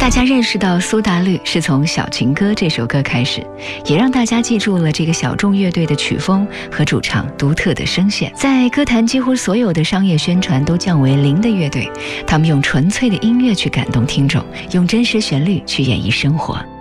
家认识到苏打绿是从《小情歌》这首歌开始，也让大家记住了这个小众乐队的曲风和主唱独特的声线。在歌坛几乎所有的商业宣传都降为零的乐队，他们用纯粹的音乐去感动听众，用真实旋律去演绎生活。